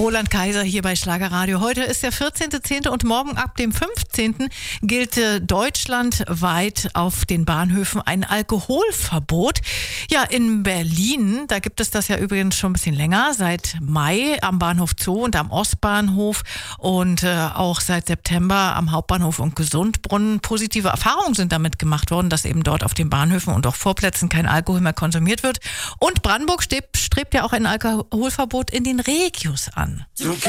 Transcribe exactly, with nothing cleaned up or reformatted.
Roland Kaiser hier bei Schlagerradio. Heute ist der vierzehnter zehnte und morgen ab dem fünfzehnten gilt äh, deutschlandweit auf den Bahnhöfen ein Alkoholverbot. Ja, in Berlin, da gibt es das ja übrigens schon ein bisschen länger, seit Mai am Bahnhof Zoo und am Ostbahnhof und äh, auch seit September am Hauptbahnhof und Gesundbrunnen. Positive Erfahrungen sind damit gemacht worden, dass eben dort auf den Bahnhöfen und auch Vorplätzen kein Alkohol mehr konsumiert wird. Und Brandenburg strebt, strebt ja auch ein Alkoholverbot in den Regios an.